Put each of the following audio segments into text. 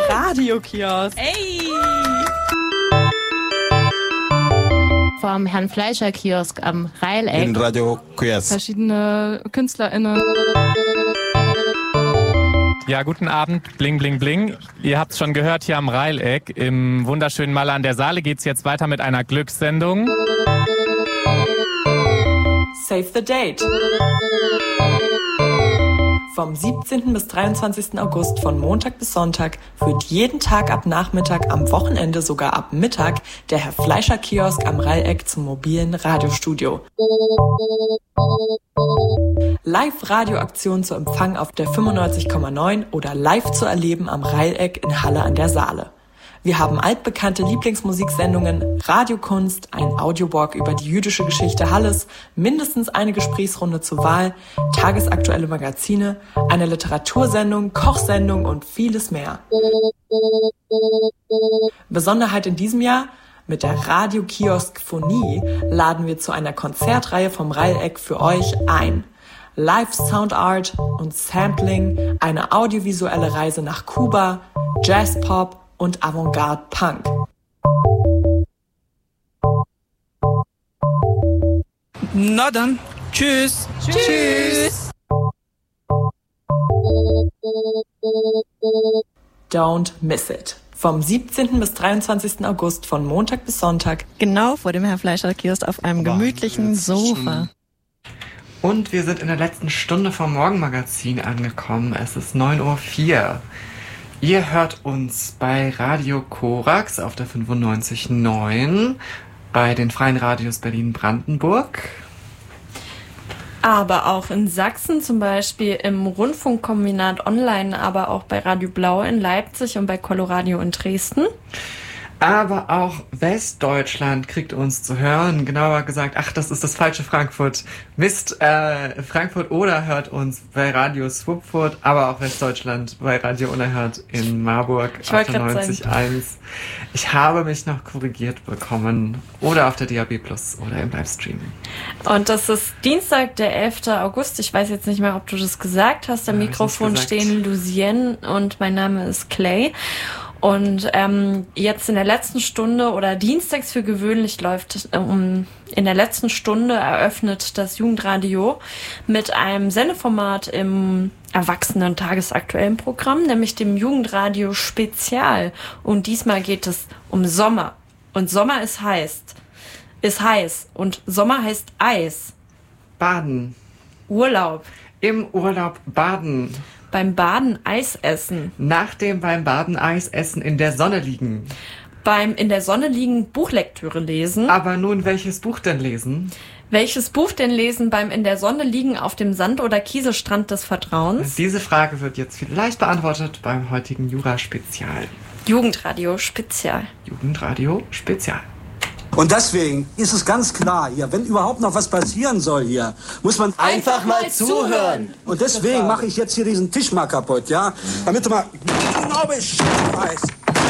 Radiokiosk. Ey! Vom Herrn Fleischer Kiosk am Reileck. In Radiokiosk. Verschiedene KünstlerInnen. Ja, guten Abend, bling, bling, bling. Ihr habt's schon gehört, hier am Reileck im wunderschönen Malle an der Saale geht's jetzt weiter mit einer Glückssendung. Save the Date. Vom 17. bis 23. August von Montag bis Sonntag führt jeden Tag ab Nachmittag, am Wochenende sogar ab Mittag der Herr Fleischer Kiosk am Reileck zum mobilen Radiostudio. Live-Radioaktion zu empfangen auf der 95,9 oder live zu erleben am Reileck in Halle an der Saale. Wir haben altbekannte Lieblingsmusiksendungen, Radiokunst, ein Audiowalk über die jüdische Geschichte Halles, mindestens eine Gesprächsrunde zur Wahl, tagesaktuelle Magazine, eine Literatursendung, Kochsendung und vieles mehr. Besonderheit in diesem Jahr: Mit der Radiokiosk-Phonie laden wir zu einer Konzertreihe vom Reileck für euch ein. Live Soundart und Sampling, eine audiovisuelle Reise nach Kuba, Jazzpop und Avantgarde Punk. Na dann, tschüss. Tschüss. Don't miss it. Vom 17. bis 23. August von Montag bis Sonntag. Genau vor dem Herr Fleischer Kiosk auf einem gemütlichen Sofa. Und wir sind in der letzten Stunde vom Morgenmagazin angekommen. Es ist 9:04 Uhr. Ihr hört uns bei Radio Korax auf der 95,9, bei den Freien Radios Berlin-Brandenburg. Aber auch in Sachsen, zum Beispiel im Rundfunkkombinat online, aber auch bei Radio Blau in Leipzig und bei Coloradio in Dresden. Aber auch Westdeutschland kriegt uns zu hören. Genauer gesagt, das ist das falsche Frankfurt. Mist, Frankfurt oder hört uns bei Radio Swupfurt, aber auch Westdeutschland bei Radio Unerhört in Marburg auf der 90,1. Ich habe mich noch korrigiert bekommen. Oder auf der DAB Plus oder im Livestream. Und das ist Dienstag, der 11. August. Ich weiß jetzt nicht mehr, ob du das gesagt hast. Am Mikrofon stehen Lucienne und mein Name ist Clay. Und jetzt in der letzten Stunde oder dienstags für gewöhnlich läuft in der letzten Stunde eröffnet das Jugendradio mit einem Sendeformat im erwachsenen tagesaktuellen Programm, nämlich dem Jugendradio Spezial. Und diesmal geht es um Sommer. Und Sommer ist heiß. Und Sommer heißt Eis. Baden. Urlaub. Im Urlaub baden. Beim Baden Eis essen. Nach dem beim Baden Eis essen in der Sonne liegen. Beim in der Sonne liegen Buchlektüre lesen. Aber nun, welches Buch denn lesen? Welches Buch denn lesen beim in der Sonne liegen auf dem Sand- oder Kieselstrand des Vertrauens? Diese Frage wird jetzt vielleicht beantwortet beim heutigen Jura-Spezial. Jugendradio Spezial. Jugendradio Spezial. Und deswegen ist es ganz klar hier, wenn überhaupt noch was passieren soll hier, muss man einfach mal zuhören. Und deswegen mache ich jetzt hier diesen Tisch mal kaputt, ja? Damit du mal genau Bescheid weißt.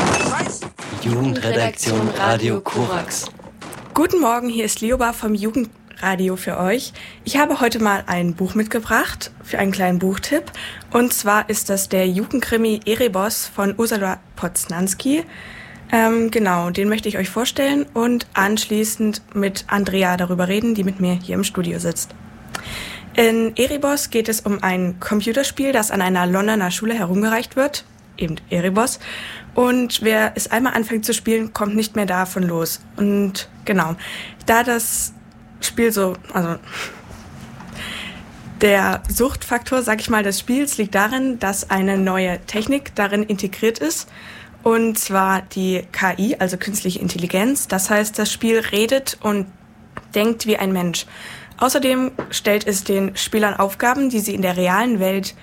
Jugendredaktion Radio Korax. Guten Morgen, hier ist Lioba vom Jugendradio für euch. Ich habe heute mal ein Buch mitgebracht für einen kleinen Buchtipp. Und zwar ist das der Jugendkrimi Erebos von Ursula Poznanski. Genau, den möchte ich euch vorstellen und anschließend mit Andrea darüber reden, die mit mir hier im Studio sitzt. In Erebos geht es um ein Computerspiel, das an einer Londoner Schule herumgereicht wird, eben Erebos. Und wer es einmal anfängt zu spielen, kommt nicht mehr davon los. Und genau, da das Spiel der Suchtfaktor, sag ich mal, des Spiels liegt darin, dass eine neue Technik darin integriert ist. Und zwar die KI, also künstliche Intelligenz. Das heißt, das Spiel redet und denkt wie ein Mensch. Außerdem stellt es den Spielern Aufgaben, die sie in der realen Welt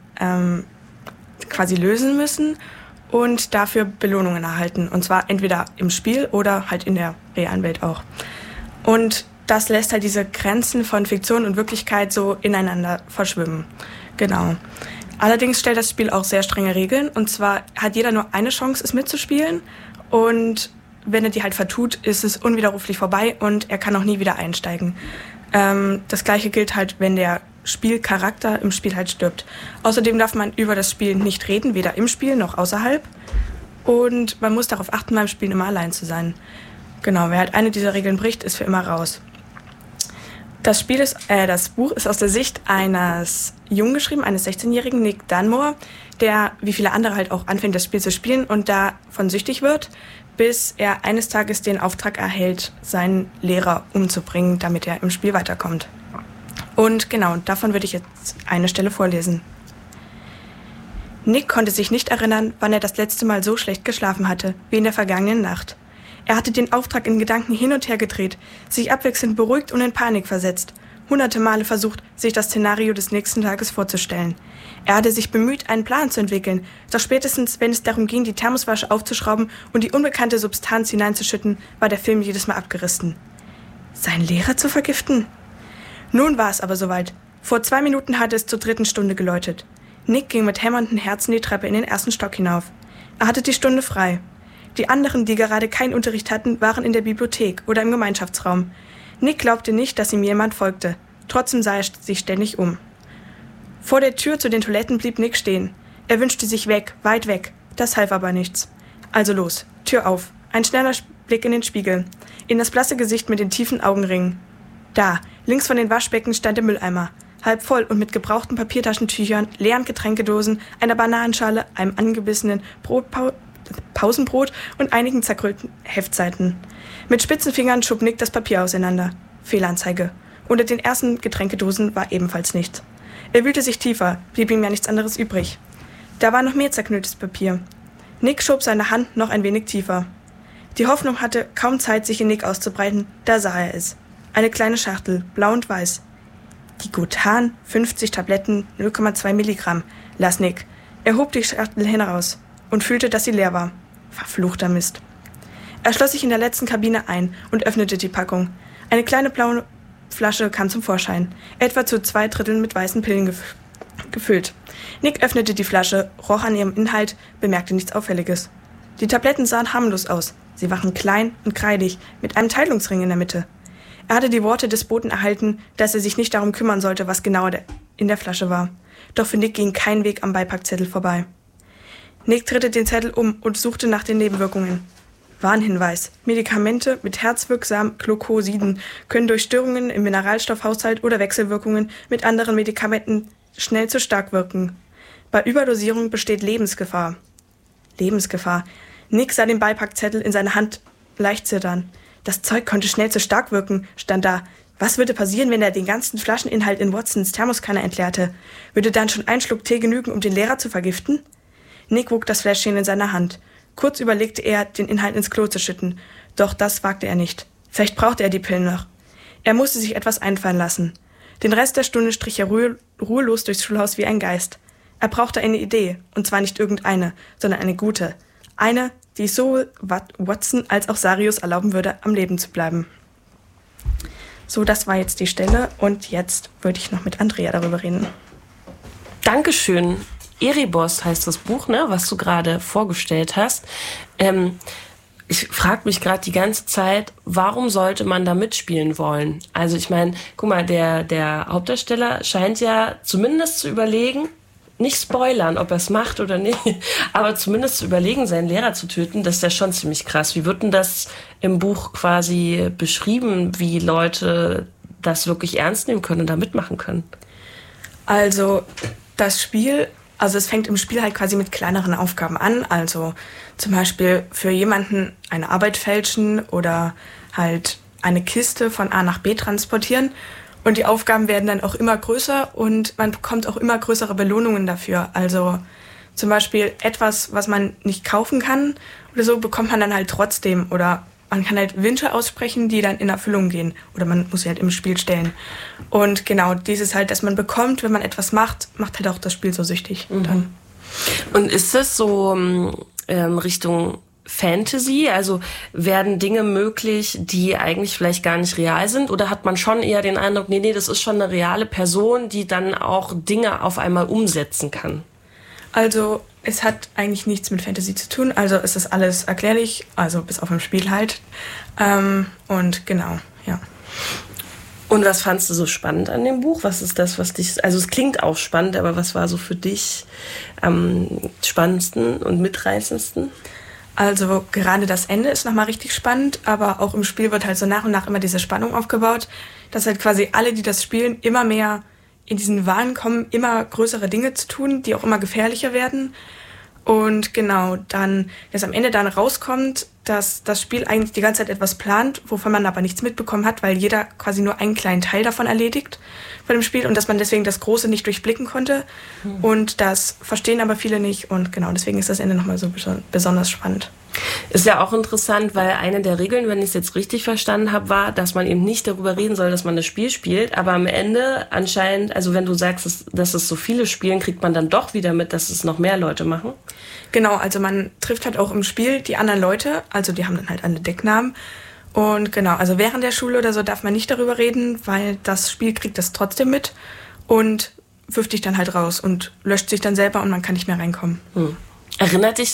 quasi lösen müssen und dafür Belohnungen erhalten. Und zwar entweder im Spiel oder halt in der realen Welt auch. Und das lässt halt diese Grenzen von Fiktion und Wirklichkeit so ineinander verschwimmen. Genau. Allerdings stellt das Spiel auch sehr strenge Regeln. Und zwar hat jeder nur eine Chance, es mitzuspielen. Und wenn er die halt vertut, ist es unwiderruflich vorbei und er kann auch nie wieder einsteigen. Das Gleiche gilt halt, wenn der Spielcharakter im Spiel halt stirbt. Außerdem darf man über das Spiel nicht reden, weder im Spiel noch außerhalb. Und man muss darauf achten, beim Spielen immer allein zu sein. Genau, wer halt eine dieser Regeln bricht, ist für immer raus. Das Buch ist aus der Sicht eines Jungen geschrieben, eines 16-jährigen Nick Dunmore, der wie viele andere halt auch anfängt, das Spiel zu spielen und davon süchtig wird, bis er eines Tages den Auftrag erhält, seinen Lehrer umzubringen, damit er im Spiel weiterkommt. Und genau, davon würde ich jetzt eine Stelle vorlesen. Nick konnte sich nicht erinnern, wann er das letzte Mal so schlecht geschlafen hatte, wie in der vergangenen Nacht. Er hatte den Auftrag in Gedanken hin und her gedreht, sich abwechselnd beruhigt und in Panik versetzt, hunderte Male versucht, sich das Szenario des nächsten Tages vorzustellen. Er hatte sich bemüht, einen Plan zu entwickeln, doch spätestens, wenn es darum ging, die Thermosflasche aufzuschrauben und die unbekannte Substanz hineinzuschütten, war der Film jedes Mal abgerissen. Seinen Lehrer zu vergiften? Nun war es aber soweit. Vor 2 Minuten hatte es zur 3. Stunde geläutet. Nick ging mit hämmerndem Herzen die Treppe in den 1. Stock hinauf. Er hatte die Stunde frei. Die anderen, die gerade keinen Unterricht hatten, waren in der Bibliothek oder im Gemeinschaftsraum. Nick glaubte nicht, dass ihm jemand folgte. Trotzdem sah er sich ständig um. Vor der Tür zu den Toiletten blieb Nick stehen. Er wünschte sich weg, weit weg. Das half aber nichts. Also los, Tür auf. Ein schneller Blick in den Spiegel. In das blasse Gesicht mit den tiefen Augenringen. Da, links von den Waschbecken stand der Mülleimer. Halb voll und mit gebrauchten Papiertaschentüchern, leeren Getränkedosen, einer Bananenschale, einem angebissenen Pausenbrot und einigen zerkrüllten Heftseiten. Mit spitzen Fingern schob Nick das Papier auseinander. Fehlanzeige. Unter den ersten Getränkedosen war ebenfalls nichts. Er wühlte sich tiefer, blieb ihm ja nichts anderes übrig. Da war noch mehr zerknülltes Papier. Nick schob seine Hand noch ein wenig tiefer. Die Hoffnung hatte kaum Zeit, sich in Nick auszubreiten, da sah er es. Eine kleine Schachtel, blau und weiß. Digotan, 50 Tabletten, 0,2 Milligramm, las Nick. Er hob die Schachtel hinaus und fühlte, dass sie leer war. Verfluchter Mist. Er schloss sich in der letzten Kabine ein und öffnete die Packung. Eine kleine blaue Flasche kam zum Vorschein, etwa zu 2/3 mit weißen Pillen gefüllt. Nick öffnete die Flasche, roch an ihrem Inhalt, bemerkte nichts Auffälliges. Die Tabletten sahen harmlos aus. Sie waren klein und kreidig, mit einem Teilungsring in der Mitte. Er hatte die Worte des Boten erhalten, dass er sich nicht darum kümmern sollte, was genau in der Flasche war. Doch für Nick ging kein Weg am Beipackzettel vorbei. Nick drehte den Zettel um und suchte nach den Nebenwirkungen. Warnhinweis: Medikamente mit herzwirksamen Glukosiden können durch Störungen im Mineralstoffhaushalt oder Wechselwirkungen mit anderen Medikamenten schnell zu stark wirken. Bei Überdosierung besteht Lebensgefahr. Lebensgefahr. Nick sah den Beipackzettel in seiner Hand leicht zittern. Das Zeug konnte schnell zu stark wirken, stand da. Was würde passieren, wenn er den ganzen Flascheninhalt in Watsons Thermoskanne entleerte? Würde dann schon ein Schluck Tee genügen, um den Lehrer zu vergiften? Nick wog das Fläschchen in seiner Hand. Kurz überlegte er, den Inhalt ins Klo zu schütten. Doch das wagte er nicht. Vielleicht brauchte er die Pillen noch. Er musste sich etwas einfallen lassen. Den Rest der Stunde strich er ruhelos durchs Schulhaus wie ein Geist. Er brauchte eine Idee, und zwar nicht irgendeine, sondern eine gute. Eine, die sowohl Watson als auch Sarius erlauben würde, am Leben zu bleiben. So, das war jetzt die Stelle und jetzt würde ich noch mit Andrea darüber reden. Dankeschön. Erebos heißt das Buch, ne, was du gerade vorgestellt hast. Ich frage mich gerade die ganze Zeit, warum sollte man da mitspielen wollen? Also ich meine, guck mal, der Hauptdarsteller scheint ja zumindest zu überlegen, nicht spoilern, ob er es macht oder nicht, aber zumindest zu überlegen, seinen Lehrer zu töten, das ist ja schon ziemlich krass. Wie wird denn das im Buch quasi beschrieben, wie Leute das wirklich ernst nehmen können und da mitmachen können? Also das Spiel, es fängt im Spiel halt quasi mit kleineren Aufgaben an, also zum Beispiel für jemanden eine Arbeit fälschen oder halt eine Kiste von A nach B transportieren. Und die Aufgaben werden dann auch immer größer und man bekommt auch immer größere Belohnungen dafür. Also zum Beispiel etwas, was man nicht kaufen kann oder so, bekommt man dann halt trotzdem. Oder man kann halt Wünsche aussprechen, die dann in Erfüllung gehen. Oder man muss sie halt im Spiel stellen. Und genau, dieses halt, dass man bekommt, wenn man etwas macht, macht halt auch das Spiel so süchtig. Dann. Und ist das so Richtung Fantasy? Also werden Dinge möglich, die eigentlich vielleicht gar nicht real sind? Oder hat man schon eher den Eindruck, nee, das ist schon eine reale Person, die dann auch Dinge auf einmal umsetzen kann? Also es hat eigentlich nichts mit Fantasy zu tun. Also es ist alles erklärlich, also bis auf dem Spiel halt. Und genau, ja. Und was fandst du so spannend an dem Buch? Was ist das, was dich, also es klingt auch spannend, aber was war so für dich am spannendsten und mitreißendsten? Also gerade das Ende ist nochmal richtig spannend, aber auch im Spiel wird halt so nach und nach immer diese Spannung aufgebaut, dass halt quasi alle, die das spielen, immer mehr in diesen Wahn kommen, immer größere Dinge zu tun, die auch immer gefährlicher werden. Und genau, dann, dass am Ende dann rauskommt, dass das Spiel eigentlich die ganze Zeit etwas plant, wovon man aber nichts mitbekommen hat, weil jeder quasi nur einen kleinen Teil davon erledigt von dem Spiel und dass man deswegen das Große nicht durchblicken konnte. Und das verstehen aber viele nicht und genau, deswegen ist das Ende nochmal so besonders spannend. Ist ja auch interessant, weil eine der Regeln, wenn ich es jetzt richtig verstanden habe, war, dass man eben nicht darüber reden soll, dass man das Spiel spielt, aber am Ende anscheinend, also wenn du sagst, dass es so viele spielen, kriegt man dann doch wieder mit, dass es noch mehr Leute machen? Genau, also man trifft halt auch im Spiel die anderen Leute, also die haben dann halt alle Decknamen und genau, also während der Schule oder so darf man nicht darüber reden, weil das Spiel kriegt das trotzdem mit und wirft dich dann halt raus und löscht sich dann selber und man kann nicht mehr reinkommen. Erinnert dich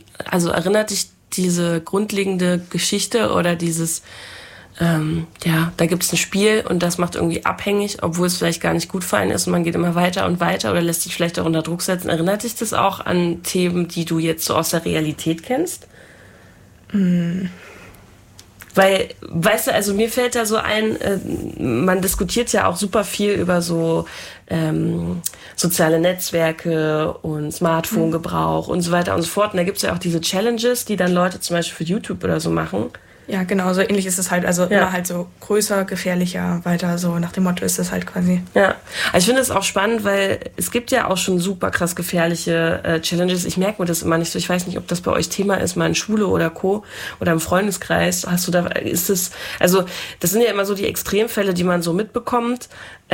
diese grundlegende Geschichte oder dieses, da gibt es ein Spiel und das macht irgendwie abhängig, obwohl es vielleicht gar nicht gut für einen ist und man geht immer weiter und weiter oder lässt sich vielleicht auch unter Druck setzen. Erinnert dich das auch an Themen, die du jetzt so aus der Realität kennst? Weil, weißt du, also mir fällt da so ein, man diskutiert ja auch super viel über so soziale Netzwerke und Smartphone-Gebrauch und so weiter und so fort. Und da gibt's ja auch diese Challenges, die dann Leute zum Beispiel für YouTube oder so machen. Ja, genau, so ähnlich ist es halt. Also immer halt so größer, gefährlicher, weiter so nach dem Motto ist es halt quasi. Ja, also ich finde es auch spannend, weil es gibt ja auch schon super krass gefährliche Challenges. Ich merke mir das immer nicht so. Ich weiß nicht, ob das bei euch Thema ist, mal in Schule oder Co. oder im Freundeskreis. Hast du da, ist es, also das sind ja immer so die Extremfälle, die man so mitbekommt.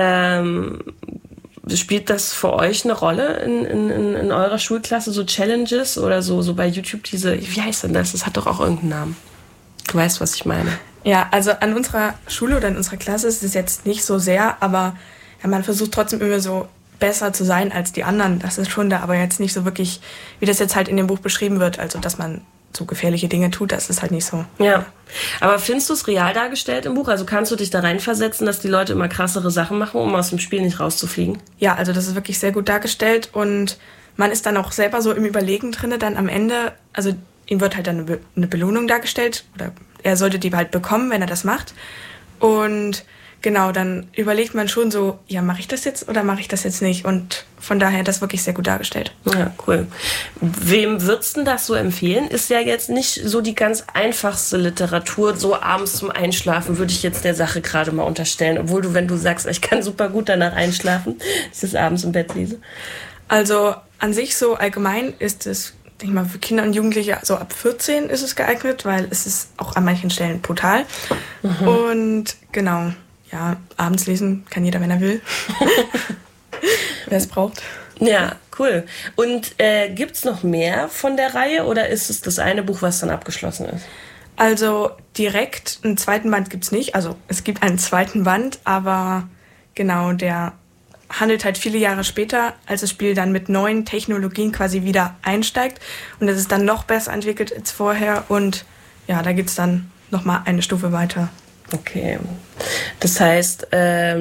Spielt das für euch eine Rolle in eurer Schulklasse, so Challenges oder so bei YouTube diese, wie heißt denn das? Das hat doch auch irgendeinen Namen. Du weißt, was ich meine. Ja, also an unserer Schule oder in unserer Klasse ist es jetzt nicht so sehr, aber ja, man versucht trotzdem immer so besser zu sein als die anderen. Das ist schon da, aber jetzt nicht so wirklich, wie das jetzt halt in dem Buch beschrieben wird, also dass man so gefährliche Dinge tut, das ist halt nicht so. Ja, aber findest du es real dargestellt im Buch? Also kannst du dich da reinversetzen, dass die Leute immer krassere Sachen machen, um aus dem Spiel nicht rauszufliegen? Ja, also das ist wirklich sehr gut dargestellt und man ist dann auch selber so im Überlegen drin, dann am Ende, also ihm wird halt dann eine Belohnung dargestellt oder er sollte die halt bekommen, wenn er das macht. Und genau, dann überlegt man schon so, ja, mache ich das jetzt oder mache ich das jetzt nicht? Und von daher das wirklich sehr gut dargestellt. Ja, cool. Wem würdest du das so empfehlen? Ist ja jetzt nicht so die ganz einfachste Literatur, so abends zum Einschlafen, würde ich jetzt der Sache gerade mal unterstellen. Obwohl du, wenn du sagst, ich kann super gut danach einschlafen, dass ich das abends im Bett lese. Also an sich so allgemein ist es, denke ich mal, für Kinder und Jugendliche, so ab 14 ist es geeignet, weil es ist auch an manchen Stellen brutal. Und genau, ja, abends lesen kann jeder, wenn er will. Wer es braucht. Ja, cool. Und gibt's noch mehr von der Reihe oder ist es das eine Buch, was dann abgeschlossen ist? Also direkt einen zweiten Band gibt's nicht. Also es gibt einen zweiten Band, aber genau, der handelt halt viele Jahre später, als das Spiel dann mit neuen Technologien quasi wieder einsteigt. Und es ist dann noch besser entwickelt als vorher. Und ja, da geht's dann nochmal eine Stufe weiter. Okay. Das heißt,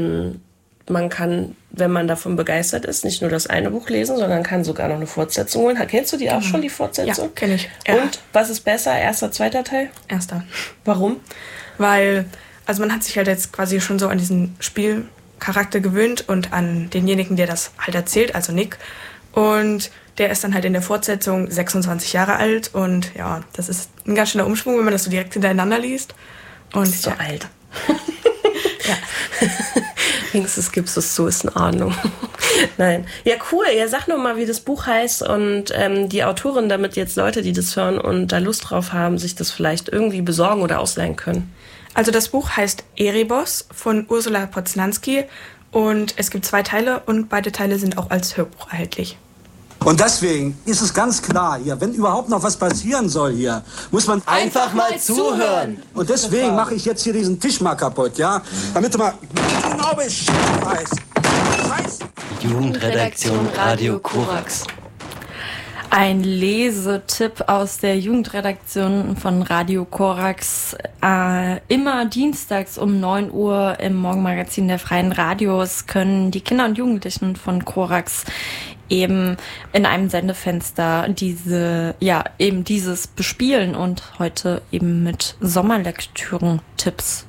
man kann, wenn man davon begeistert ist, nicht nur das eine Buch lesen, sondern kann sogar noch eine Fortsetzung holen. Kennst du die auch schon, die Fortsetzung? Ja, kenne ich. Ja. Und was ist besser, erster, zweiter Teil? Erster. Warum? Weil, also man hat sich halt jetzt quasi schon so an diesen Spielcharakter gewöhnt und an denjenigen, der das halt erzählt, also Nick. Und der ist dann halt in der Fortsetzung 26 Jahre alt und ja, das ist ein ganz schöner Umschwung, wenn man das so direkt hintereinander liest. Und ist so alt. Ja. Wenigstens gibst du es so, ist in Ordnung. Nein. Ja, cool. Ja, sag noch mal, wie das Buch heißt und die Autorin, damit jetzt Leute, die das hören und da Lust drauf haben, sich das vielleicht irgendwie besorgen oder ausleihen können. Also das Buch heißt Erebos von Ursula Poznanski und es gibt 2 Teile und beide Teile sind auch als Hörbuch erhältlich. Und deswegen ist es ganz klar hier, wenn überhaupt noch was passieren soll hier, muss man einfach mal zuhören. Und deswegen mache ich jetzt hier diesen Tisch mal kaputt, ja? Damit du mal genau Bescheid weißt. Jugendredaktion Radio Korax. Ein Lesetipp aus der Jugendredaktion von Radio Korax. Immer dienstags um 9 Uhr im Morgenmagazin der Freien Radios können die Kinder und Jugendlichen von Korax eben in einem Sendefenster dieses bespielen und heute eben mit Sommerlektüren-Tipps.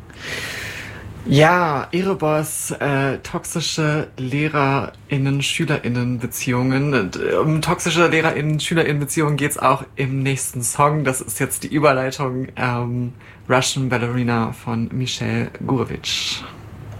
Ja, Erebos, toxische LehrerInnen-SchülerInnen-Beziehungen. Um toxische LehrerInnen-SchülerInnen-Beziehungen geht's auch im nächsten Song. Das ist jetzt die Überleitung Russian Ballerina von Michel Gurevich.